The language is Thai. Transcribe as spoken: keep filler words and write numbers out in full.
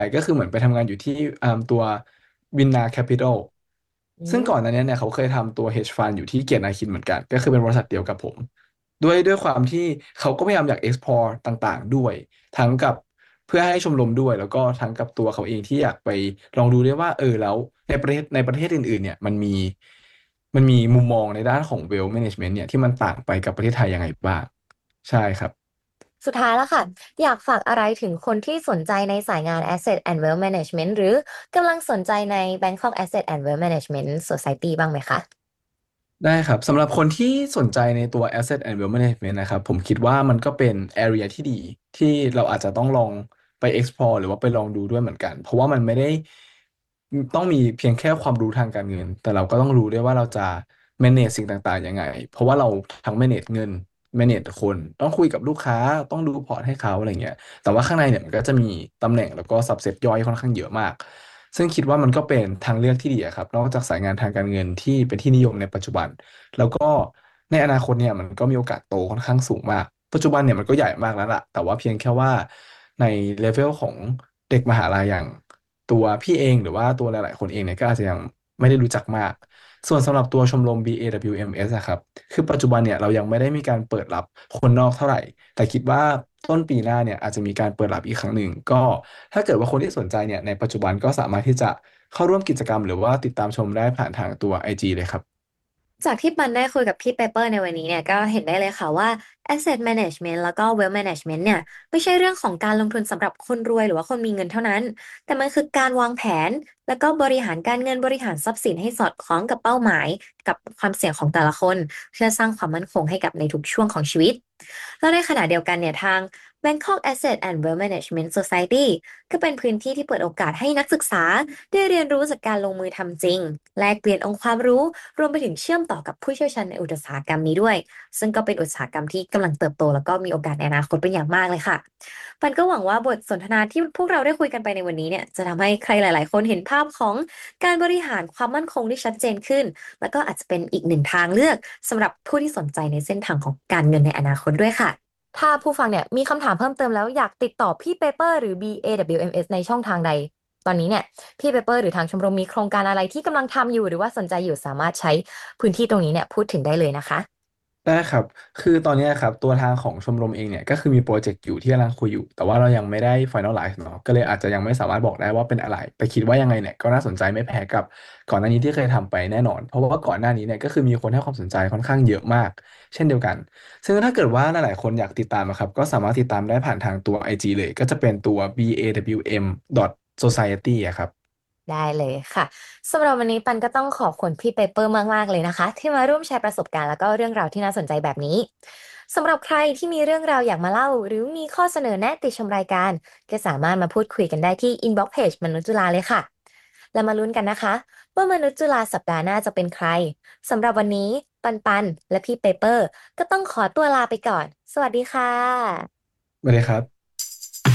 ก็คือเหมือนไปทำงานอยู่ที่อ่าตัววินนาแคปิตอลอืซึ่งก่อนหน้ามนี้เนี่ยเขาเคยทำตัว hedge fund อยู่ที่เกียรตินาคินเหมือนกันก็คือเป็นบริษัทเดียวกับผมด้วยด้วยความที่เขาก็พยายามอยาก explore ต่างๆด้วยทั้งกับเพื่อให้ชมรมด้วยแล้วก็ทั้งกับตัวเขาเองที่อยากไปลองดูด้วยว่าเออแล้วในประเทศในประเทศอื่นๆเนี่ยมันมีมันมีมุมมองในด้านของ wealth management เนี่ยที่มันต่างไปกับประเทศไทยยังไงบ้างใช่ครับสุดท้ายแล้วค่ะอยากฝากอะไรถึงคนที่สนใจในสายงาน Asset and Wealth Management หรือกำลังสนใจใน Bangkok Asset and Wealth Management Society บ้างไหมคะได้ครับสำหรับคนที่สนใจในตัว Asset and Wealth Management นะครับผมคิดว่ามันก็เป็น area ที่ดีที่เราอาจจะต้องลองไป explore หรือว่าไปลองดูด้วยเหมือนกันเพราะว่ามันไม่ได้ต้องมีเพียงแค่ความรู้ทางการเงินแต่เราก็ต้องรู้ด้วยว่าเราจะ manage สิ่งต่างๆยังไงเพราะว่าเราทั้ง manage เงิน manage คนต้องคุยกับลูกค้าต้องดูพอร์ตให้เขาอะไรเงี้ยแต่ว่าข้างในเนี่ยมันก็จะมีตำแหน่งแล้วก็ subset ย่อยค่อนข้างเยอะมาก ซึ่งคิดว่ามันก็เป็นทางเลือกที่ดีอะครับนอกจากสายงานทางการเงินที่เป็นที่นิยมในปัจจุบันแล้วก็ในอนาคตเนี่ยมันก็มีโอกาสโตค่อนข้างสูงมากปัจจุบันเนี่ยมันก็ใหญ่มากแล้วล่ะแต่ว่าเพียงแค่ว่าในเลเวลของเด็กมหาลัยอย่างตัวพี่เองหรือว่าตัวหลายๆคนเองเนี่ยก็อาจจะยังไม่ได้รู้จักมากส่วนสำหรับตัวชมรม บี เอ ดับเบิลยู เอ็ม เอส อดับเบิลยูเอ็มเอสอะครับคือปัจจุบันเนี่ยเรายังไม่ได้มีการเปิดรับคนนอกเท่าไหร่แต่คิดว่าต้นปีหน้าเนี่ยอาจจะมีการเปิดรับอีกครั้งหนึ่งก็ ถ้าเกิดว่าคนที่สนใจเนี่ยในปัจจุบันก็สามารถที่จะเข้าร่วมกิจกรรมหรือว่าติดตามชมได้ผ่านทางตัว ไอ จี เลยครับจากที่ปันได้คุยกับพี่เปเปอร์ในวันนี้เนี่ยก็เห็นได้เลยค่ะว่า Asset Management แล้วก็ Wealth Management เนี่ยไม่ใช่เรื่องของการลงทุนสำหรับคนรวยหรือว่าคนมีเงินเท่านั้นแต่มันคือการวางแผนแล้วก็บริหารการเงินบริหารทรัพย์สินให้สอดคล้องกับเป้าหมายกับความเสี่ยงของแต่ละคนเพื่อสร้างความมั่นคงให้กับในทุกช่วงของชีวิตแล้วในขณะเดียวกันเนี่ยทาง Bangkok Asset and Wealth Management Society ก็เป็นพื้นที่ที่เปิดโอกาสให้นักศึกษาได้เรียนรู้จากการลงมือทำจริงแลกเปลี่ยนองค์ความรู้รวมไปถึงเชื่อมต่อกับผู้เชี่ยวชาญในอุตสาหกรรมนี้ด้วยซึ่งก็เป็นอุตสาหกรรมที่กำลังเติบโตแล้วก็มีโอกาสในอนาคตเป็นอย่างมากเลยค่ะปันก็หวังว่าบทสนทนาที่พวกเราได้คุยกันไปในวันนี้เนี่ยจะทำให้ใครหลายๆคนเห็นภาพของการบริหารความมั่นคงที่ชัดเจนขึ้นแล้วก็อาจจะเป็นอีกหนึ่งทางเลือกสำหรับผู้ที่สนใจในเส้นทางของการเงินในอนาคตด้วยค่ะ ถ้าผู้ฟังเนี่ยมีคำถามเพิ่มเติมแล้วอยากติดต่อพี่เปเปอร์หรือ บี เอ ดับเบิลยู เอ็ม เอส ในช่องทางใดตอนนี้เนี่ยพี่เปเปอร์หรือทางชมรมมีโครงการอะไรที่กำลังทำอยู่หรือว่าสนใจอยู่สามารถใช้พื้นที่ตรงนี้เนี่ยพูดถึงได้เลยนะคะได้ครับคือตอนนี้ครับตัวทางของชมรมเองเนี่ยก็คือมีโปรเจกต์อยู่ที่กำลังคุยอยู่แต่ว่าเรายังไม่ได้ finalize เนาะก็เลยอาจจะยังไม่สามารถบอกได้ว่าเป็นอะไรแต่คิดว่ายังไงเนี่ยก็น่าสนใจไม่แพ้กับก่อนหน้านี้ที่เคยทำไปแน่นอนเพราะว่าก่อนหน้านี้เนี่ยก็คือมีคนให้ความสนใจค่อนข้างเยอะมากเช่นเดียวกันซึ่งถ้าเกิดว่าหลายๆคนอยากติดตามนะครับก็สามารถติดตามได้ผ่านทางตัว ไอ จี เลยก็จะเป็นตัว บี เอ ดับเบิลยู เอ็ม society อะครับได้เลยค่ะสำหรับวันนี้ปันก็ต้องขอบคุณพี่เปเปอร์มากๆเลยนะคะที่มาร่วมแชร์ประสบการณ์แล้วก็เรื่องราวที่น่าสนใจแบบนี้สำหรับใครที่มีเรื่องราวอยากมาเล่าหรือมีข้อเสนอแนะติชมรายการก็สามารถมาพูดคุยกันได้ที่ inbox page มนุษย์จุฬาเลยค่ะแล้วมาลุ้นกันนะคะว่ามนุษย์จุฬาสัปดาห์หน้าจะเป็นใครสำหรับวันนี้ปันปันและพี่เปเปอร์ก็ต้องขอตัวลาไปก่อนสวัสดีค่ะสวัสดีครับ